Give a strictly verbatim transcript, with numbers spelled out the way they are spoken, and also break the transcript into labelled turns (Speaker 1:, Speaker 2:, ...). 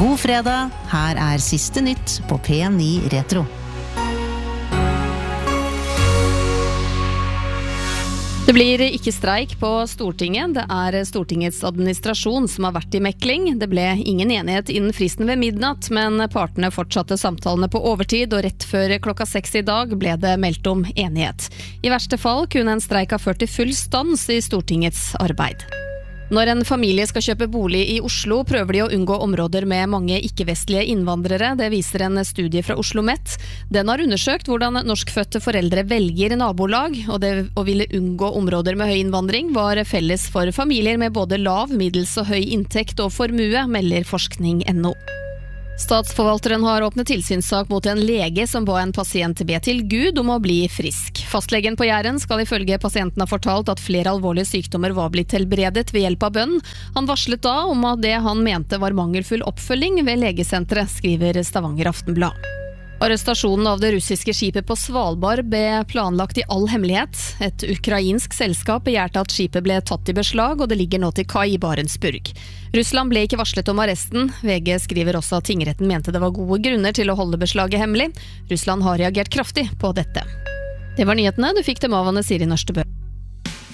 Speaker 1: God fredag, her er siste nytt på P ni Retro.
Speaker 2: Det blir ikke streik på Stortinget. Det er Stortingets administrasjon som har vært i mekling. Det ble ingen enighet innen fristen ved midnatt, men partene fortsatte samtalene på overtid, og rett før klokka seks i dag ble det meldt om enighet. I verste fall kunne en streik ha ført til full stans i Stortingets arbeid. Når en familie skal kjøpe bolig i Oslo, prøver de å unngå områder med mange ikke-vestlige innvandrere. Det viser en studie fra Oslo Met. Den har undersøkt hvordan norskfødte foreldre velger nabolag, og det å ville unngå områder med høy innvandring var felles for familier med både lav, middels og høy inntekt og formue, melder forskning punktum no. Statsforvalteren har åpnet tilsynssak mot en lege som ba en pasient be til Gud om å bli frisk. Fastlegen på Jæren skal ifølge pasienten ha fortalt at flere alvorlige sykdommer var blitt helbredet ved hjelp av bønn. Han varslet da om at det han mente var mangelfull oppfølging ved legesenteret, skriver Stavanger Aftenblad. Arrestasjonen av det russiske skipet på Svalbard ble planlagt i all hemmelighet. Et ukrainsk selskap begjærte at skipet ble tatt i beslag, og det ligger nå til kai i Barentsburg. Russland ble ikke varslet om arresten. V G skriver også at tingretten mente det var gode grunner til å holde beslaget hemmelig. Russland har reagert kraftig på dette. Det var nyhetene. Du fikk dem av Anne Siri Nørstebø.